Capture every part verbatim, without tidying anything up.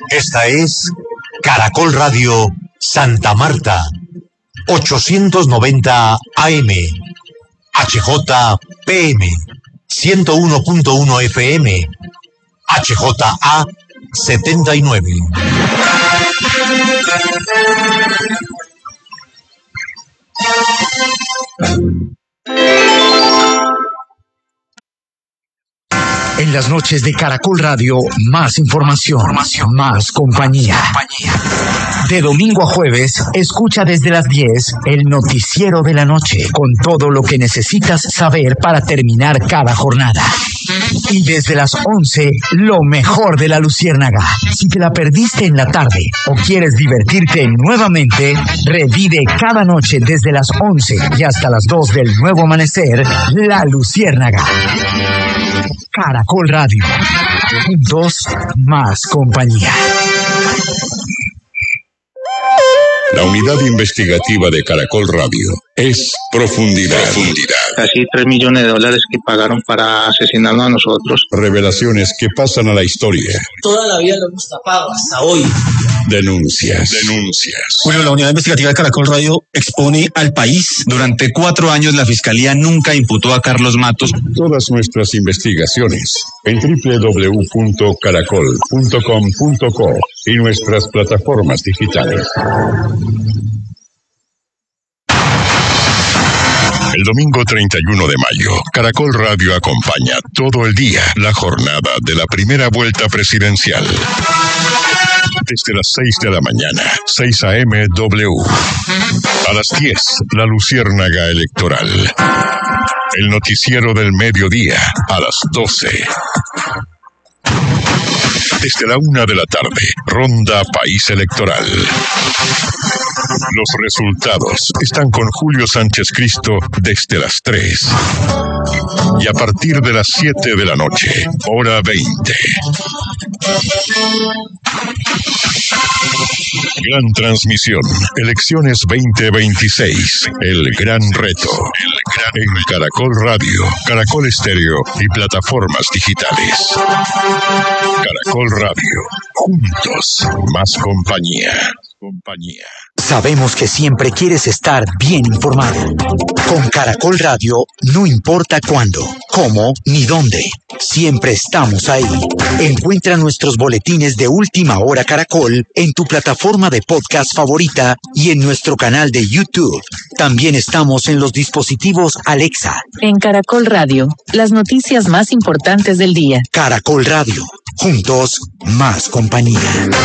Esta es Caracol Radio Santa Marta, ochocientos noventa A M, H J P M, ciento uno punto uno F M, H J A setenta y nueve. En las noches de Caracol Radio, más información, información más compañía. compañía. De domingo a jueves, escucha desde las diez el noticiero de la noche, con todo lo que necesitas saber para terminar cada jornada. Y desde las once, lo mejor de la Luciérnaga. Si te la perdiste en la tarde o quieres divertirte nuevamente, revive cada noche desde las once y hasta las dos del nuevo amanecer, La Luciérnaga. Caracol Radio. Juntos, más compañía. La unidad investigativa de Caracol Radio es Profundidad. Profundidad. Casi tres millones de dólares que pagaron para asesinarnos a nosotros. Revelaciones que pasan a la historia. Toda la vida lo hemos tapado, hasta hoy. Denuncias. Denuncias. Bueno, la unidad investigativa de Caracol Radio expone al país. Durante cuatro años la Fiscalía nunca imputó a Carlos Matos. Todas nuestras investigaciones en doble u doble u doble u punto caracol punto com punto co y nuestras plataformas digitales. El domingo treinta y uno de mayo, Caracol Radio acompaña todo el día la jornada de la primera vuelta presidencial. Desde las seis de la mañana, seis A M W. A las diez, la Luciérnaga Electoral. El noticiero del mediodía, a las doce. Desde la una de la tarde, Ronda País Electoral. Los resultados están con Julio Sánchez Cristo desde las tres. Y a partir de las siete de la noche, hora veinte. Gran transmisión, elecciones veinte veintiséis, el gran reto. El gran en Caracol Radio, Caracol Estéreo y plataformas digitales. Caracol Radio, juntos, más compañía. Compañía. Sabemos que siempre quieres estar bien informado. Con Caracol Radio, no importa cuándo, cómo ni dónde, siempre estamos ahí. Encuentra nuestros boletines de Última Hora Caracol en tu plataforma de podcast favorita y en nuestro canal de YouTube. También estamos en los dispositivos Alexa. En Caracol Radio, las noticias más importantes del día. Caracol Radio, juntos, más compañía.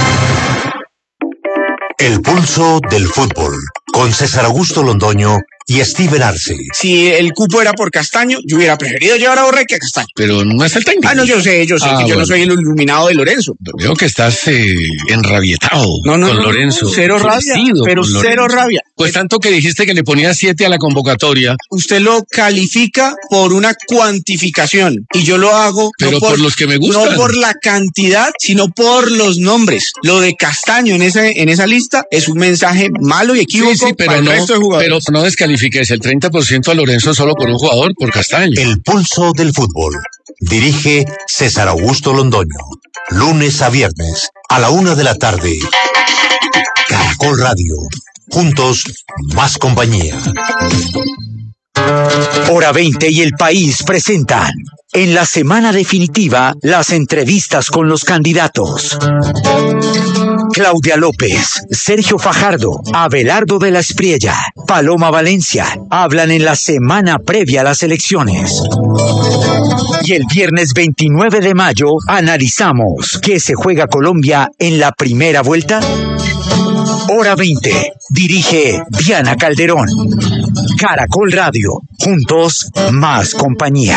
El pulso del fútbol, con César Augusto Londoño y Steven Arce. Si el cupo era por Castaño, yo hubiera preferido llevar a Borré que a Castaño. Pero no es el técnico. Ah, no, yo sé, yo sé, ah, que yo bueno. no soy el iluminado de Lorenzo. Veo que estás eh, enrabietado no, no, con no, Lorenzo. Cero rabia, pero cero rabia. Pues tanto que dijiste que le ponía siete a la convocatoria. Usted lo califica por una cuantificación y yo lo hago pero no por, por los que me gustan. No por la cantidad, sino por los nombres. Lo de Castaño en ese en esa lista es un mensaje malo y equívoco sí, sí, pero para el no, resto de jugadores. Pero no descalifiques el treinta por ciento a Lorenzo solo por un jugador, por Castaño. El pulso del fútbol. Dirige César Augusto Londoño. Lunes a viernes, a la una de la tarde. Caracol Radio. Juntos, más compañía. Hora veinte y El País presentan en la semana definitiva las entrevistas con los candidatos. Claudia López, Sergio Fajardo, Abelardo de la Espriella, Paloma Valencia hablan en la semana previa a las elecciones. Y el viernes veintinueve de mayo analizamos qué se juega Colombia en la primera vuelta. Hora veinte. Dirige Diana Calderón. Caracol Radio. Juntos, más compañía.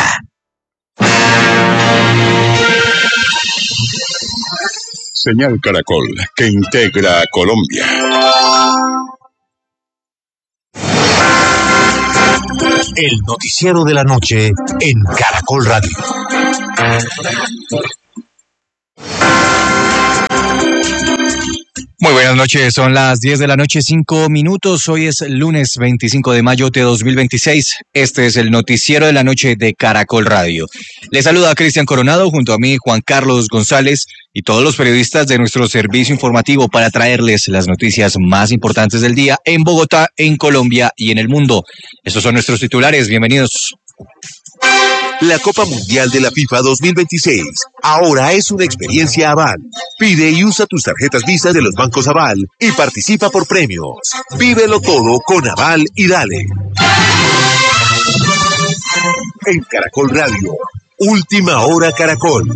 Señal Caracol, que integra a Colombia. El noticiero de la noche en Caracol Radio. Muy buenas noches, son las diez de la noche, cinco minutos. Hoy es lunes veinticinco de mayo de dos mil veintiséis. Este es el noticiero de la noche de Caracol Radio. Les saluda a Cristian Coronado, junto a mí Juan Carlos González y todos los periodistas de nuestro servicio informativo para traerles las noticias más importantes del día en Bogotá, en Colombia y en el mundo. Estos son nuestros titulares, bienvenidos. La Copa Mundial de la FIFA dos mil veintiséis ahora es una experiencia Aval. Pide y usa tus tarjetas Visa de los bancos Aval y participa por premios. Vívelo todo con Aval y dale. En Caracol Radio, Última Hora Caracol.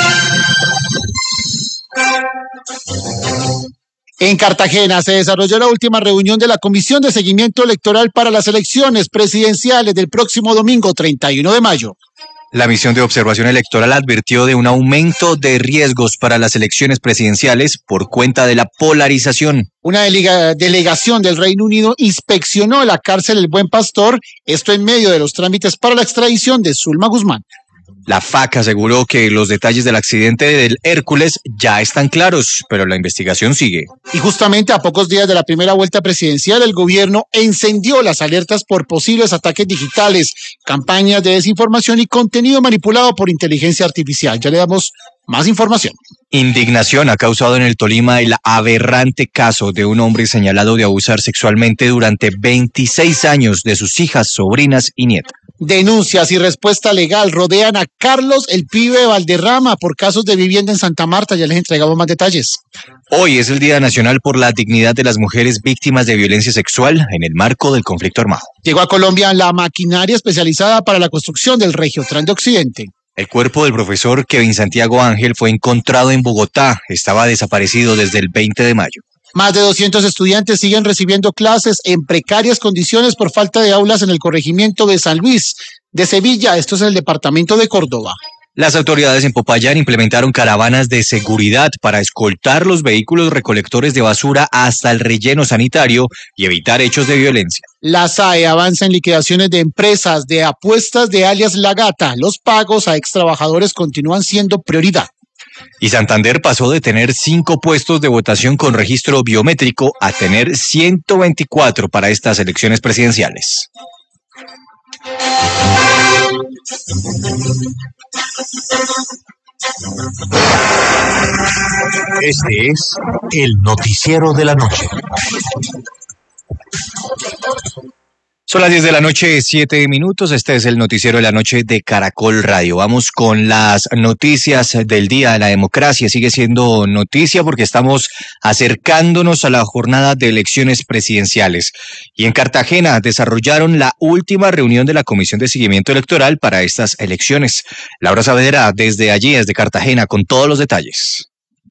En Cartagena se desarrolló la última reunión de la Comisión de Seguimiento Electoral para las elecciones presidenciales del próximo domingo treinta y uno de mayo. La misión de observación electoral advirtió de un aumento de riesgos para las elecciones presidenciales por cuenta de la polarización. Una delega- delegación del Reino Unido inspeccionó la cárcel El Buen Pastor, esto en medio de los trámites para la extradición de Zulma Guzmán. La F A C aseguró que los detalles del accidente del Hércules ya están claros, pero la investigación sigue. Y justamente a pocos días de la primera vuelta presidencial, el gobierno encendió las alertas por posibles ataques digitales, campañas de desinformación y contenido manipulado por inteligencia artificial. Ya le damos más información. Indignación ha causado en el Tolima el aberrante caso de un hombre señalado de abusar sexualmente durante veintiséis años de sus hijas, sobrinas y nietas. Denuncias y respuesta legal rodean a Carlos el Pibe Valderrama por casos de vivienda en Santa Marta. Ya les entregamos más detalles. Hoy es el Día Nacional por la Dignidad de las Mujeres Víctimas de Violencia Sexual en el marco del conflicto armado. Llegó a Colombia la maquinaria especializada para la construcción del Regiotran de Occidente. El cuerpo del profesor Kevin Santiago Ángel fue encontrado en Bogotá. Estaba desaparecido desde el veinte de mayo. Más de doscientos estudiantes siguen recibiendo clases en precarias condiciones por falta de aulas en el corregimiento de San Luis de Sevilla. Esto es en el departamento de Córdoba. Las autoridades en Popayán implementaron caravanas de seguridad para escoltar los vehículos recolectores de basura hasta el relleno sanitario y evitar hechos de violencia. La S A E avanza en liquidaciones de empresas de apuestas de alias La Gata. Los pagos a extrabajadores continúan siendo prioridad. Y Santander pasó de tener cinco puestos de votación con registro biométrico a tener ciento veinticuatro para estas elecciones presidenciales. Este es el noticiero de la noche. Son las diez de la noche, siete minutos. Este es el noticiero de la noche de Caracol Radio. Vamos con las noticias del día. La democracia sigue siendo noticia porque estamos acercándonos a la jornada de elecciones presidenciales. Y en Cartagena desarrollaron la última reunión de la Comisión de Seguimiento Electoral para estas elecciones. Laura Saavedra, desde allí, desde Cartagena, con todos los detalles.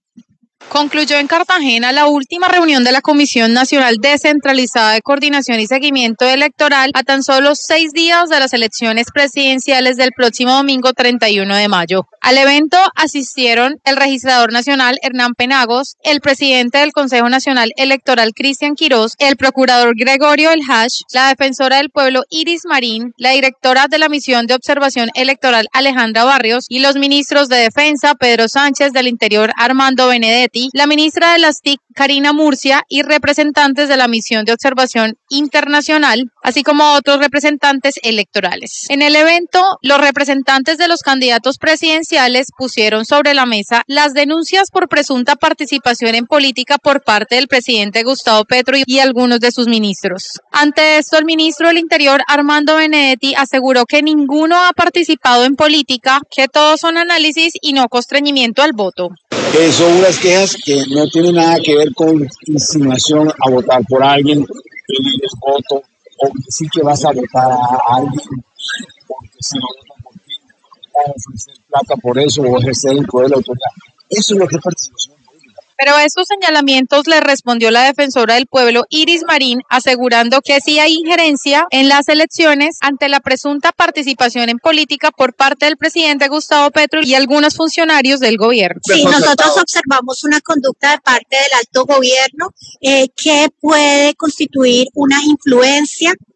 Concluyó en Cartagena la última reunión de la Comisión Nacional Descentralizada de Coordinación y Seguimiento Electoral a tan solo seis días de las elecciones presidenciales del próximo domingo treinta y uno de mayo. Al evento asistieron el registrador nacional Hernán Penagos, el presidente del Consejo Nacional Electoral Cristian Quirós, el procurador Gregorio El Hash, la defensora del pueblo Iris Marín, la directora de la Misión de Observación Electoral Alejandra Barrios y los ministros de Defensa Pedro Sánchez, del Interior Armando Benedetti, la ministra de las T I C Karina Murcia y representantes de la Misión de Observación Internacional, así como otros representantes electorales. En el evento, los representantes de los candidatos presidenciales pusieron sobre la mesa las denuncias por presunta participación en política por parte del presidente Gustavo Petro y algunos de sus ministros. Ante esto, el ministro del Interior Armando Benedetti aseguró que ninguno ha participado en política, que todos son análisis y no constreñimiento al voto. Eh, son unas quejas que no tienen nada que ver con insinuación a votar por alguien, pedir el voto, o decir que vas a votar a alguien, porque si no votan por ti, o ofrecer plata por eso, o ejercer el poder de la autoridad. Eso es lo que es participación. Pero a estos señalamientos le respondió la defensora del pueblo Iris Marín, asegurando que sí hay injerencia en las elecciones ante la presunta participación en política por parte del presidente Gustavo Petro y algunos funcionarios del gobierno. Sí, nosotros observamos una conducta de parte del alto gobierno eh, que puede constituir una influencia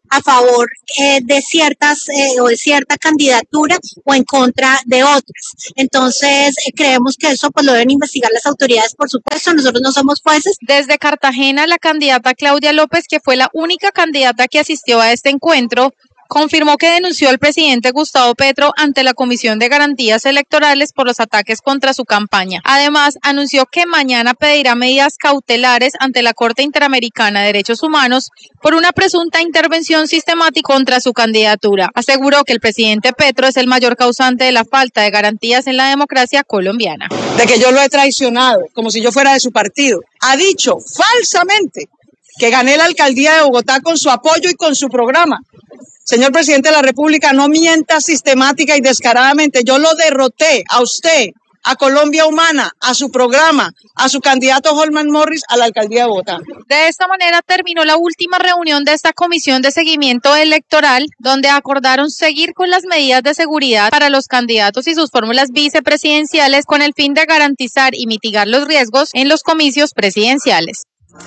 a favor eh, de ciertas eh, o de cierta candidatura o en contra de otras. Entonces, eh, creemos que eso pues lo deben investigar las autoridades, por supuesto, nosotros no somos jueces. Desde Cartagena, la candidata Claudia López, que fue la única candidata que asistió a este encuentro, confirmó que denunció al presidente Gustavo Petro ante la Comisión de Garantías Electorales por los ataques contra su campaña. Además, anunció que mañana pedirá medidas cautelares ante la Corte Interamericana de Derechos Humanos por una presunta intervención sistemática contra su candidatura. Aseguró que el presidente Petro es el mayor causante de la falta de garantías en la democracia colombiana. De que yo lo he traicionado, como si yo fuera de su partido. Ha dicho falsamente que gané la alcaldía de Bogotá con su apoyo y con su programa. Señor presidente de la República, no mienta sistemática y descaradamente. Yo lo derroté a usted, a Colombia Humana, a su programa, a su candidato Holman Morris a la alcaldía de Bogotá. De esta manera terminó la última reunión de esta comisión de seguimiento electoral, donde acordaron seguir con las medidas de seguridad para los candidatos y sus fórmulas vicepresidenciales con el fin de garantizar y mitigar los riesgos en los comicios presidenciales.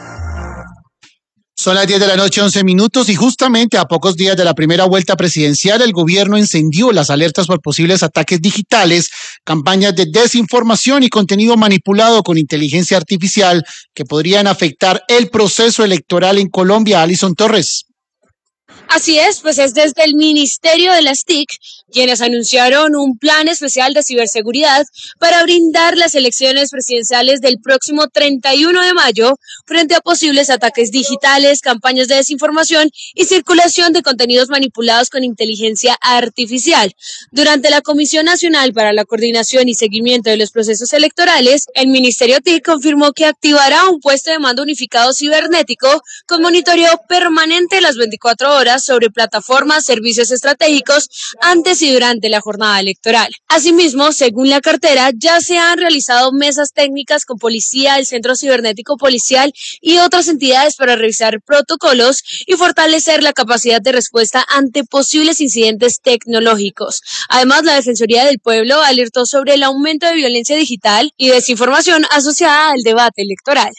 Son las diez de la noche, once minutos, y justamente a pocos días de la primera vuelta presidencial, el gobierno encendió las alertas por posibles ataques digitales, campañas de desinformación y contenido manipulado con inteligencia artificial que podrían afectar el proceso electoral en Colombia. Alison Torres. Así es, pues es desde el Ministerio de las T I C quienes anunciaron un plan especial de ciberseguridad para brindar las elecciones presidenciales del próximo treinta y uno de mayo frente a posibles ataques digitales, campañas de desinformación y circulación de contenidos manipulados con inteligencia artificial. Durante la Comisión Nacional para la Coordinación y Seguimiento de los Procesos Electorales, el Ministerio T I C confirmó que activará un puesto de mando unificado cibernético con monitoreo permanente las veinticuatro horas sobre plataformas, servicios estratégicos antes y durante la jornada electoral. Asimismo, según la cartera, ya se han realizado mesas técnicas con policía, el Centro Cibernético Policial y otras entidades para revisar protocolos y fortalecer la capacidad de respuesta ante posibles incidentes tecnológicos. Además, la Defensoría del Pueblo alertó sobre el aumento de violencia digital y desinformación asociada al debate electoral.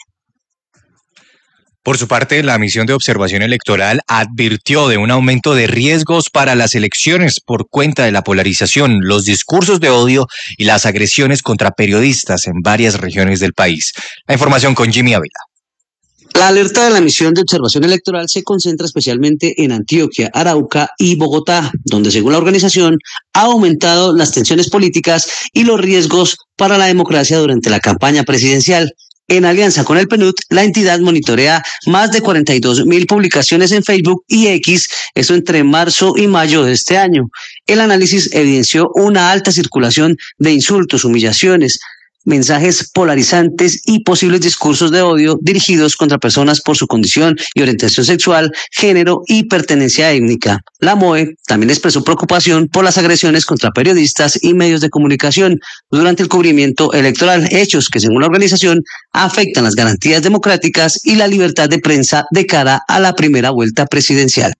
Por su parte, la misión de observación electoral advirtió de un aumento de riesgos para las elecciones por cuenta de la polarización, los discursos de odio y las agresiones contra periodistas en varias regiones del país. La información con Jimmy Ávila. La alerta de la misión de observación electoral se concentra especialmente en Antioquia, Arauca y Bogotá, donde según la organización ha aumentado las tensiones políticas y los riesgos para la democracia durante la campaña presidencial. En alianza con el P N U D, la entidad monitorea más de cuarenta y dos mil publicaciones en Facebook y X, eso entre marzo y mayo de este año. El análisis evidenció una alta circulación de insultos, humillaciones, mensajes polarizantes y posibles discursos de odio dirigidos contra personas por su condición y orientación sexual, género y pertenencia étnica. La M O E también expresó preocupación por las agresiones contra periodistas y medios de comunicación durante el cubrimiento electoral, hechos que según la organización afectan las garantías democráticas y la libertad de prensa de cara a la primera vuelta presidencial.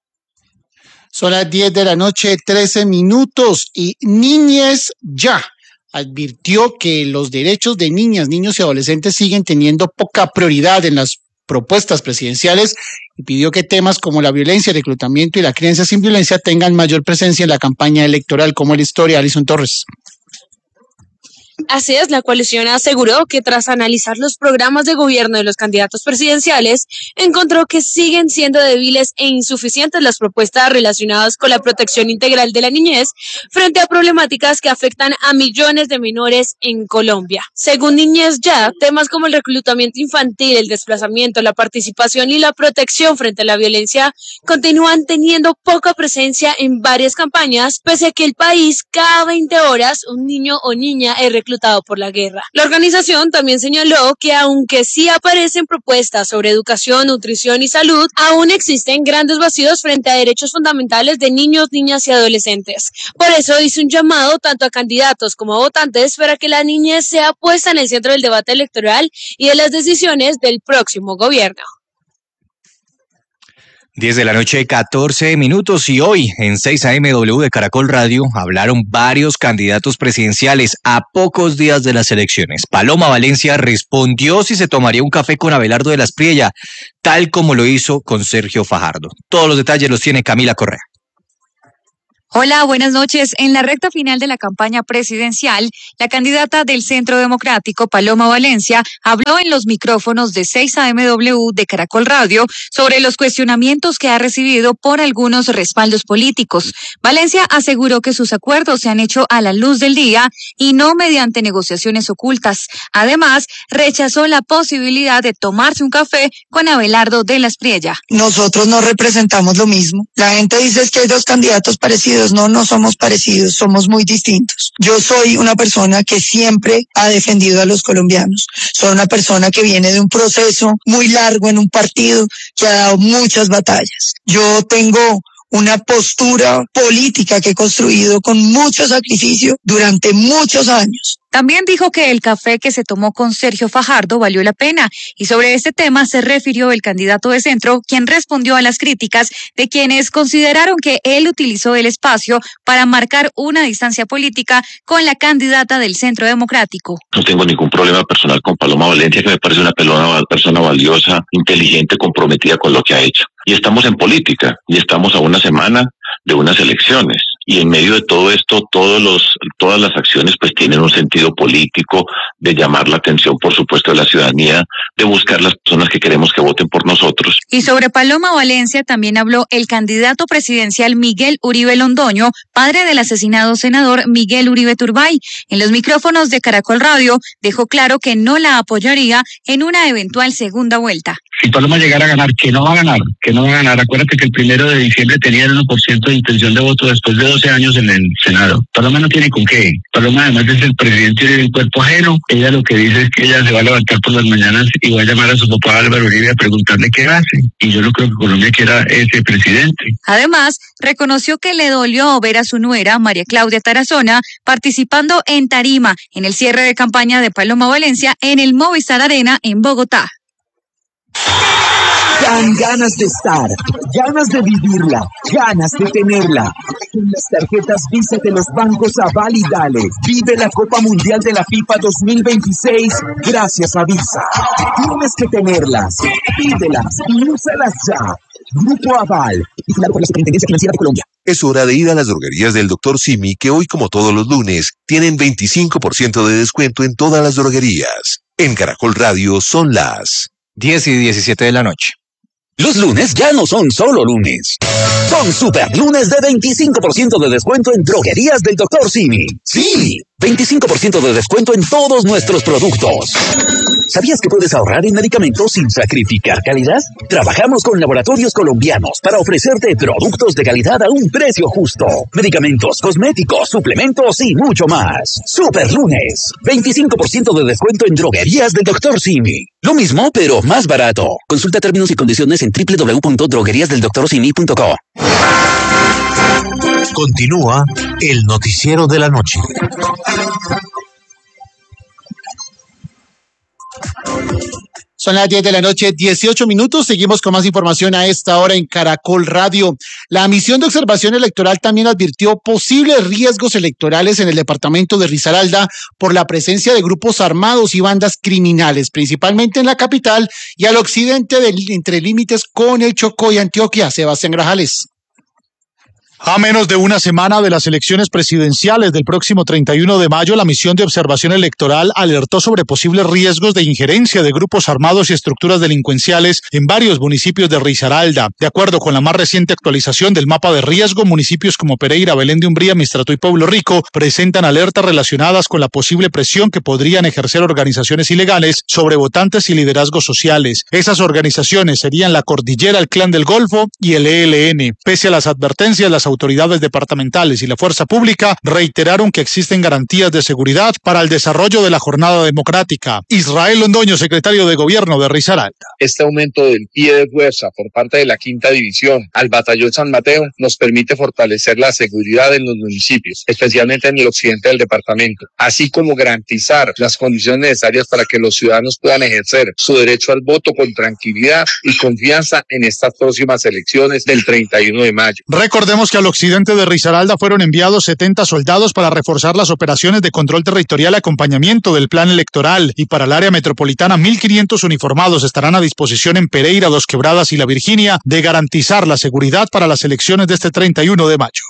Son las diez de la noche, trece minutos, y Niñez Ya advirtió que los derechos de niñas, niños y adolescentes siguen teniendo poca prioridad en las propuestas presidenciales y pidió que temas como la violencia, el reclutamiento y la crianza sin violencia tengan mayor presencia en la campaña electoral. Como la historia, Alison Torres. Así es, la coalición aseguró que tras analizar los programas de gobierno de los candidatos presidenciales, encontró que siguen siendo débiles e insuficientes las propuestas relacionadas con la protección integral de la niñez frente a problemáticas que afectan a millones de menores en Colombia. Según Niñez Ya, temas como el reclutamiento infantil, el desplazamiento, la participación y la protección frente a la violencia continúan teniendo poca presencia en varias campañas, pese a que el país cada veinte horas un niño o niña es reclutado por la guerra. La organización también señaló que aunque sí aparecen propuestas sobre educación, nutrición y salud, aún existen grandes vacíos frente a derechos fundamentales de niños, niñas y adolescentes. Por eso hizo un llamado tanto a candidatos como a votantes para que la niñez sea puesta en el centro del debate electoral y de las decisiones del próximo gobierno. diez de la noche, catorce minutos, y hoy en seis A M W de Caracol Radio hablaron varios candidatos presidenciales a pocos días de las elecciones. Paloma Valencia respondió si se tomaría un café con Abelardo de la Espriella, tal como lo hizo con Sergio Fajardo. Todos los detalles los tiene Camila Correa. Hola, buenas noches. En la recta final de la campaña presidencial, la candidata del Centro Democrático, Paloma Valencia, habló en los micrófonos de seis A M W de Caracol Radio sobre los cuestionamientos que ha recibido por algunos respaldos políticos. Valencia aseguró que sus acuerdos se han hecho a la luz del día y no mediante negociaciones ocultas. Además, rechazó la posibilidad de tomarse un café con Abelardo de la Espriella. Nosotros no representamos lo mismo. La gente dice es que hay dos candidatos parecidos. No, no somos parecidos, somos muy distintos. Yo soy una persona que siempre ha defendido a los colombianos. Soy una persona que viene de un proceso muy largo en un partido que ha dado muchas batallas. Yo tengo una postura política que he construido con mucho sacrificio durante muchos años. También dijo que el café que se tomó con Sergio Fajardo valió la pena, y sobre este tema se refirió el candidato de centro, quien respondió a las críticas de quienes consideraron que él utilizó el espacio para marcar una distancia política con la candidata del Centro Democrático. No tengo ningún problema personal con Paloma Valencia, que me parece una persona valiosa, inteligente, comprometida con lo que ha hecho. Y estamos en política, y estamos a una semana de unas elecciones. Y en medio de todo esto, todos los, todas las acciones pues tienen un sentido político, de llamar la atención, por supuesto, de la ciudadanía, de buscar las personas que queremos que voten por nosotros. Y sobre Paloma Valencia también habló el candidato presidencial Miguel Uribe Londoño, padre del asesinado senador Miguel Uribe Turbay. En los micrófonos de Caracol Radio dejó claro que no la apoyaría en una eventual segunda vuelta. Si Paloma llegara a ganar, que no va a ganar, que no va a ganar. Acuérdate que el primero de diciembre tenía el uno por ciento de intención de voto después de doce años en el Senado. Paloma no tiene con qué. Paloma además es el presidente del cuerpo ajeno. Ella lo que dice es que ella se va a levantar por las mañanas y va a llamar a su papá Álvaro Uribe a preguntarle qué hace. Y yo no creo que Colombia quiera ese presidente. Además, reconoció que le dolió ver a su nuera, María Claudia Tarazona, participando en tarima en el cierre de campaña de Paloma Valencia en el Movistar Arena en Bogotá. Dan ganas de estar, ganas de vivirla, ganas de tenerla. Con las tarjetas Visa de los bancos Aval y Dale, vive la Copa Mundial de la FIFA dos mil veintiséis gracias a Visa. Tienes que tenerlas, pídelas y úsalas ya. Grupo Aval, vigilado por la Superintendencia Financiera de Colombia. Es hora de ir a las droguerías del doctor Simi, que hoy, como todos los lunes, tienen veinticinco por ciento de descuento en todas las droguerías. En Caracol Radio son las diez y diecisiete de la noche. Los lunes ya no son solo lunes. Son super lunes de veinticinco por ciento de descuento en droguerías del doctor Simi. Sí, veinticinco por ciento de descuento en todos nuestros productos. ¿Sabías que puedes ahorrar en medicamentos sin sacrificar calidad? Trabajamos con laboratorios colombianos para ofrecerte productos de calidad a un precio justo. Medicamentos, cosméticos, suplementos y mucho más. Super lunes, veinticinco por ciento de descuento en droguerías del doctor Simi. Lo mismo, pero más barato. Consulta términos y condiciones en doble u doble u doble u punto droguerías del doctor simi punto co. Continúa el noticiero de la noche. Son las diez de la noche, dieciocho minutos. Seguimos con más información a esta hora en Caracol Radio. La misión de observación electoral también advirtió posibles riesgos electorales en el departamento de Risaralda por la presencia de grupos armados y bandas criminales, principalmente en la capital y al occidente del entre límites con el Chocó y Antioquia. Sebastián Grajales. A menos de una semana de las elecciones presidenciales del próximo treinta y uno de mayo, la misión de observación electoral alertó sobre posibles riesgos de injerencia de grupos armados y estructuras delincuenciales en varios municipios de Risaralda. De acuerdo con la más reciente actualización del mapa de riesgo, municipios como Pereira, Belén de Umbría, Mistrato y Pueblo Rico presentan alertas relacionadas con la posible presión que podrían ejercer organizaciones ilegales sobre votantes y liderazgos sociales. Esas organizaciones serían la Cordillera, el Clan del Golfo y el E L N. Pese a las advertencias, las autoridades departamentales y la fuerza pública reiteraron que existen garantías de seguridad para el desarrollo de la jornada democrática. Israel Londoño, secretario de Gobierno de Risaralda. Este aumento del pie de fuerza por parte de la Quinta División al Batallón San Mateo nos permite fortalecer la seguridad en los municipios, especialmente en el occidente del departamento, así como garantizar las condiciones necesarias para que los ciudadanos puedan ejercer su derecho al voto con tranquilidad y confianza en estas próximas elecciones del treinta y uno de mayo. Recordemos que al occidente de Risaralda fueron enviados setenta soldados para reforzar las operaciones de control territorial y acompañamiento del plan electoral, y para el área metropolitana mil quinientos uniformados estarán a disposición en Pereira, Dos Quebradas y La Virginia de garantizar la seguridad para las elecciones de este treinta y uno de mayo.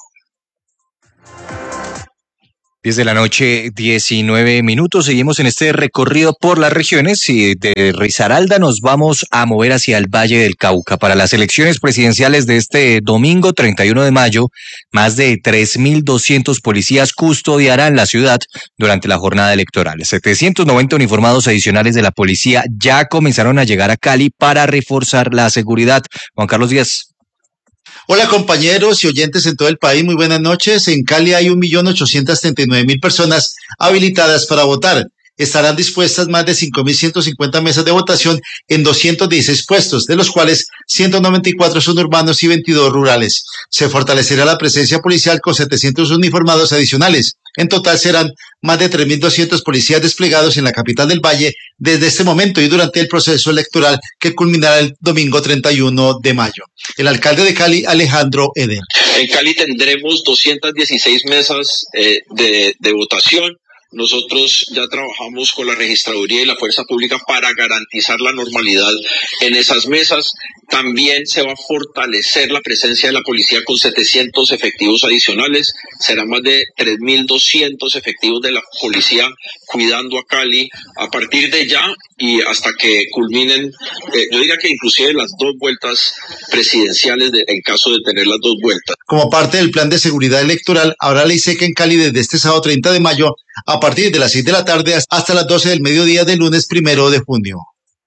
diez de la noche, diecinueve minutos. Seguimos en este recorrido por las regiones y de Risaralda nos vamos a mover hacia el Valle del Cauca. Para las elecciones presidenciales de este domingo treinta y uno de mayo, más de tres mil doscientos policías custodiarán la ciudad durante la jornada electoral. setecientos noventa uniformados adicionales de la policía ya comenzaron a llegar a Cali para reforzar la seguridad. Juan Carlos Díaz. Hola compañeros y oyentes en todo el país, muy buenas noches. En Cali hay un millón ochocientos treinta y nueve mil personas habilitadas para votar. Estarán dispuestas más de cinco mil ciento cincuenta mesas de votación en doscientos dieciséis puestos, de los cuales ciento noventa y cuatro son urbanos y veintidós rurales. Se fortalecerá la presencia policial con setecientos uniformados adicionales. En total serán más de tres mil doscientos policías desplegados en la capital del Valle desde este momento y durante el proceso electoral que culminará el domingo treinta y uno de mayo. El alcalde de Cali, Alejandro Eder. En Cali tendremos doscientas dieciséis mesas eh, de, de votación. Nosotros ya trabajamos con la registraduría y la fuerza pública para garantizar la normalidad en esas mesas. También se va a fortalecer la presencia de la policía con setecientos efectivos adicionales. Serán más de tres mil doscientos efectivos de la policía cuidando a Cali a partir de ya y hasta que culminen, eh, yo diría que inclusive las dos vueltas presidenciales de, en caso de tener las dos vueltas. Como parte del plan de seguridad electoral, habrá ley seca en Cali desde este sábado treinta de mayo a partir de las seis de la tarde hasta las doce del mediodía del lunes primero de junio.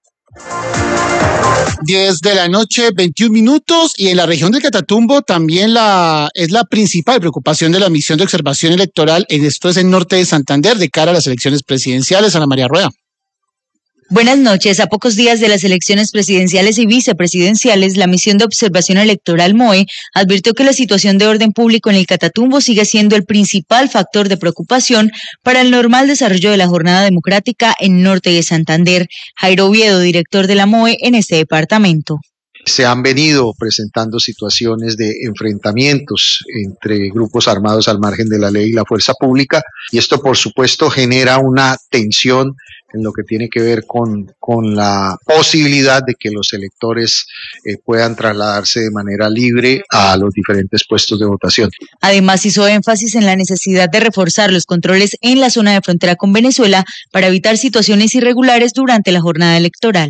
diez de la noche, veintiún minutos, y en la región del Catatumbo también la es la principal preocupación de la misión de observación electoral, en esto es el norte de Santander, de cara a las elecciones presidenciales. Ana María Rueda. Buenas noches. A pocos días de las elecciones presidenciales y vicepresidenciales, la misión de observación electoral M O E advirtió que la situación de orden público en el Catatumbo sigue siendo el principal factor de preocupación para el normal desarrollo de la jornada democrática en norte de Santander. Jairo Oviedo, director de la M O E en este departamento. Se han venido presentando situaciones de enfrentamientos entre grupos armados al margen de la ley y la fuerza pública, y esto por supuesto genera una tensión en lo que tiene que ver con, con la posibilidad de que los electores eh, puedan trasladarse de manera libre a los diferentes puestos de votación. Además, hizo énfasis en la necesidad de reforzar los controles en la zona de frontera con Venezuela para evitar situaciones irregulares durante la jornada electoral.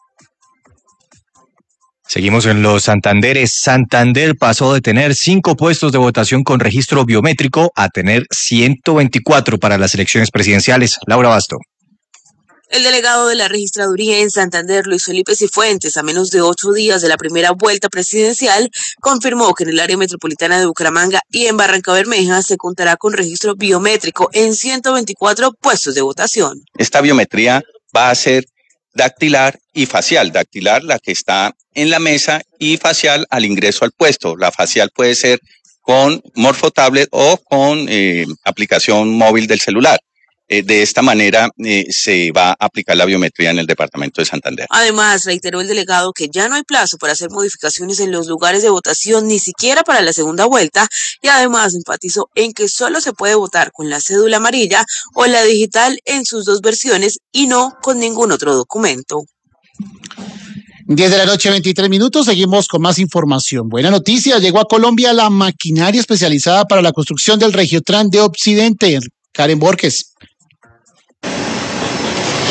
Seguimos en los Santanderes. Santander pasó de tener cinco puestos de votación con registro biométrico a tener ciento veinticuatro para las elecciones presidenciales. Laura Basto. El delegado de la registraduría en Santander, Luis Felipe Cifuentes, a menos de ocho días de la primera vuelta presidencial, confirmó que en el área metropolitana de Bucaramanga y en Barrancabermeja se contará con registro biométrico en ciento veinticuatro puestos de votación. Esta biometría va a ser dactilar y facial. Dactilar, la que está en la mesa, y facial al ingreso al puesto. La facial puede ser con morfotablet o con eh, aplicación móvil del celular. Eh, de esta manera eh, se va a aplicar la biometría en el departamento de Santander. Además, reiteró el delegado que ya no hay plazo para hacer modificaciones en los lugares de votación, ni siquiera para la segunda vuelta, y además enfatizó en que solo se puede votar con la cédula amarilla o la digital en sus dos versiones y no con ningún otro documento. diez de la noche, veintitrés minutos, seguimos con más información. Buena noticia, llegó a Colombia la maquinaria especializada para la construcción del Regiotran de Occidente. Karen Borges.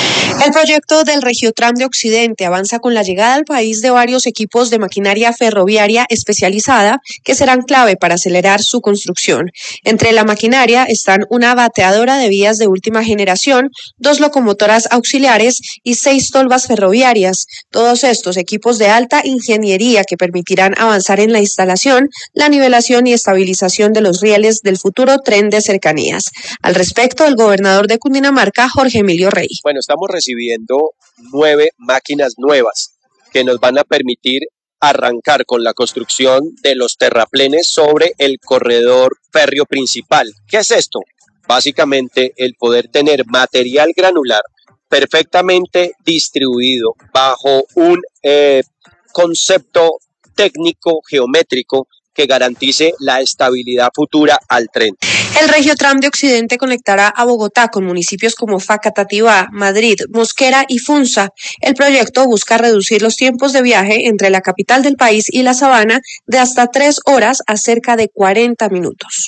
El proyecto del Regiotram de Occidente avanza con la llegada al país de varios equipos de maquinaria ferroviaria especializada que serán clave para acelerar su construcción. Entre la maquinaria están una bateadora de vías de última generación, dos locomotoras auxiliares y seis tolvas ferroviarias. Todos estos equipos de alta ingeniería que permitirán avanzar en la instalación, la nivelación y estabilización de los rieles del futuro tren de cercanías. Al respecto, el gobernador de Cundinamarca, Jorge Emilio Rey. Bueno, estamos recibiendo recibiendo nueve máquinas nuevas que nos van a permitir arrancar con la construcción de los terraplenes sobre el corredor férreo principal. ¿Qué es esto? Básicamente el poder tener material granular perfectamente distribuido bajo un eh, concepto técnico geométrico que garantice la estabilidad futura al tren. El Regiotram de Occidente conectará a Bogotá con municipios como Facatativá, Madrid, Mosquera y Funza. El proyecto busca reducir los tiempos de viaje entre la capital del país y la sabana de hasta tres horas a cerca de cuarenta minutos.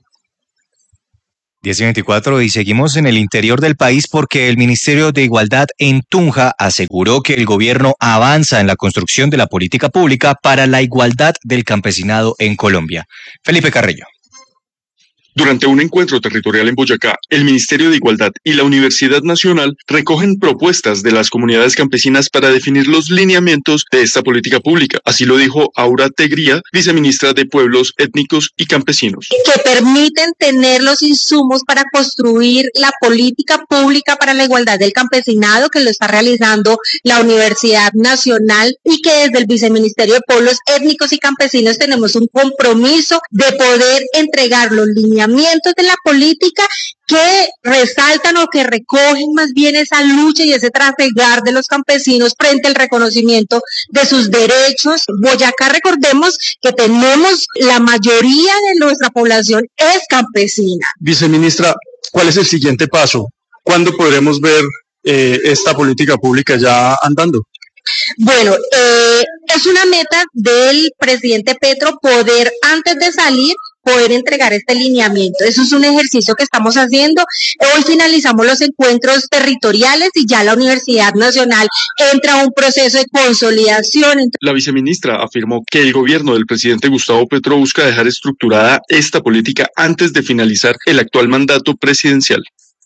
diez y veinticuatro y seguimos en el interior del país porque el Ministerio de Igualdad en Tunja aseguró que el gobierno avanza en la construcción de la política pública para la igualdad del campesinado en Colombia. Felipe Carrillo. Durante un encuentro territorial en Boyacá, el Ministerio de Igualdad y la Universidad Nacional recogen propuestas de las comunidades campesinas para definir los lineamientos de esta política pública. Así lo dijo Aura Tegría, viceministra de Pueblos Étnicos y Campesinos. Que permiten tener los insumos para construir la política pública para la igualdad del campesinado, que lo está realizando la Universidad Nacional, y que desde el Viceministerio de Pueblos Étnicos y Campesinos tenemos un compromiso de poder entregar los lineamientos de la política que resaltan o que recogen más bien esa lucha y ese trafegar de los campesinos frente al reconocimiento de sus derechos. Boyacá, recordemos que tenemos la mayoría de nuestra población es campesina. Viceministra, ¿cuál es el siguiente paso? ¿Cuándo podremos ver eh, esta política pública ya andando? Bueno, eh, es una meta del presidente Petro poder, antes de salir, poder entregar este lineamiento. Eso es un ejercicio que estamos haciendo. Hoy finalizamos los encuentros territoriales y ya la Universidad Nacional entra a un proceso de consolidación. La viceministra afirmó que el gobierno del presidente Gustavo Petro busca dejar estructurada esta política antes de finalizar el actual mandato presidencial.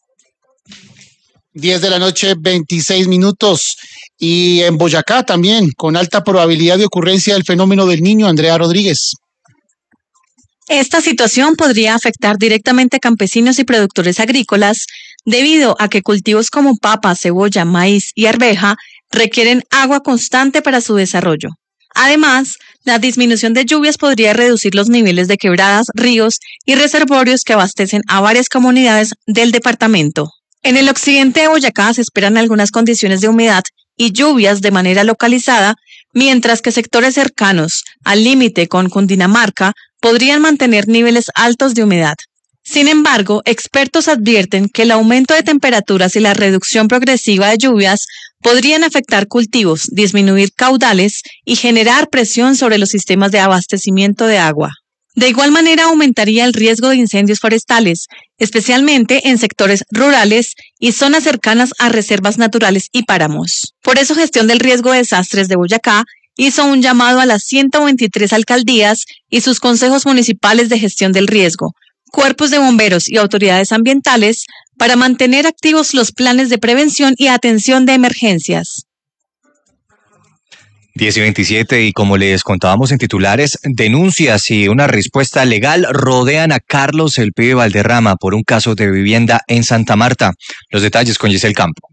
diez de la noche, veintiséis minutos. Y en Boyacá también, con alta probabilidad de ocurrencia del fenómeno del Niño, Andrea Rodríguez. Esta situación podría afectar directamente a campesinos y productores agrícolas debido a que cultivos como papa, cebolla, maíz y arveja requieren agua constante para su desarrollo. Además, la disminución de lluvias podría reducir los niveles de quebradas, ríos y reservorios que abastecen a varias comunidades del departamento. En el occidente de Boyacá se esperan algunas condiciones de humedad y lluvias de manera localizada, mientras que sectores cercanos al límite con Cundinamarca podrían mantener niveles altos de humedad. Sin embargo, expertos advierten que el aumento de temperaturas y la reducción progresiva de lluvias podrían afectar cultivos, disminuir caudales y generar presión sobre los sistemas de abastecimiento de agua. De igual manera, aumentaría el riesgo de incendios forestales, especialmente en sectores rurales y zonas cercanas a reservas naturales y páramos. Por eso, Gestión del Riesgo de Desastres de Boyacá hizo un llamado a las ciento veintitrés alcaldías y sus consejos municipales de gestión del riesgo, cuerpos de bomberos y autoridades ambientales para mantener activos los planes de prevención y atención de emergencias. diez y veintisiete y como les contábamos en titulares, denuncias y una respuesta legal rodean a Carlos El Pibe Valderrama por un caso de vivienda en Santa Marta. Los detalles con Giselle Campo.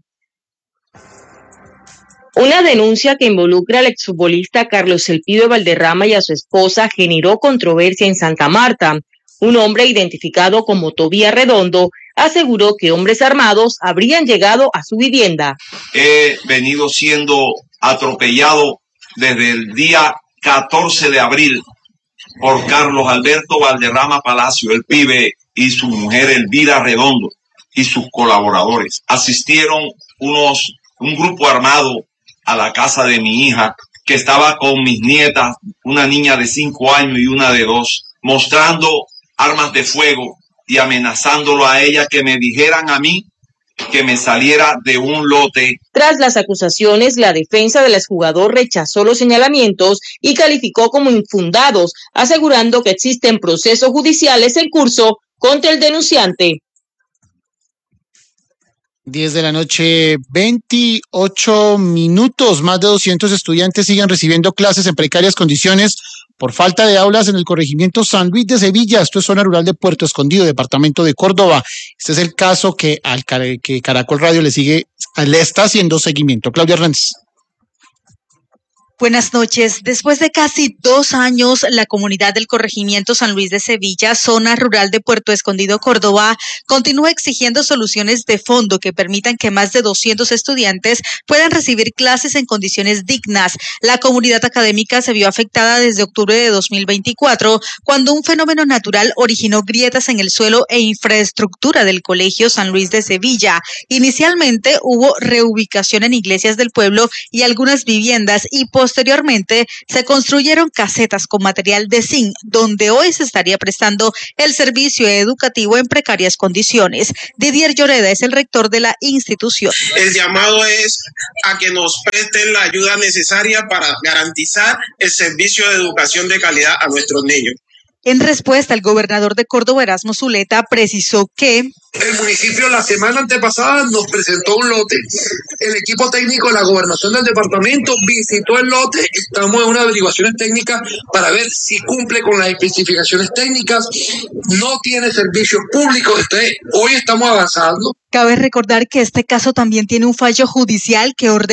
Una denuncia que involucra al exfutbolista Carlos El Pibe Valderrama y a su esposa generó controversia en Santa Marta. Un hombre identificado como Tobías Redondo aseguró que hombres armados habrían llegado a su vivienda. He venido siendo atropellado desde el día catorce de abril por Carlos Alberto Valderrama Palacio, El Pibe, y su mujer Elvira Redondo y sus colaboradores. Asistieron unos, un grupo armado a la casa de mi hija, que estaba con mis nietas, una niña de cinco años y una de dos, mostrando armas de fuego y amenazándolo a ella que me dijeran a mí que me saliera de un lote. Tras las acusaciones, la defensa del exjugador rechazó los señalamientos y calificó como infundados, asegurando que existen procesos judiciales en curso contra el denunciante. diez de la noche, veintiocho minutos. Más de doscientos estudiantes siguen recibiendo clases en precarias condiciones por falta de aulas en el corregimiento San Luis de Sevilla. Esto es zona rural de Puerto Escondido, departamento de Córdoba. Este es el caso que, al, que Caracol Radio le sigue, le está haciendo seguimiento. Claudia Hernández. Buenas noches. Después de casi dos años, la comunidad del corregimiento San Luis de Sevilla, zona rural de Puerto Escondido, Córdoba, continúa exigiendo soluciones de fondo que permitan que más de doscientos estudiantes puedan recibir clases en condiciones dignas. La comunidad académica se vio afectada desde octubre de dos mil veinticuatro, cuando un fenómeno natural originó grietas en el suelo e infraestructura del colegio San Luis de Sevilla. Inicialmente hubo reubicación en iglesias del pueblo y algunas viviendas y posteriormente se construyeron casetas con material de zinc, donde hoy se estaría prestando el servicio educativo en precarias condiciones. Didier Lloreda es el rector de la institución. El llamado es a que nos presten la ayuda necesaria para garantizar el servicio de educación de calidad a nuestros niños. En respuesta, el gobernador de Córdoba, Erasmo Zuleta, precisó que el municipio la semana antepasada nos presentó un lote. El equipo técnico de la gobernación del departamento visitó el lote. Estamos en unas averiguaciones técnicas para ver si cumple con las especificaciones técnicas. No tiene servicios públicos. Entonces, hoy estamos avanzando. Cabe recordar que este caso también tiene un fallo judicial que ordena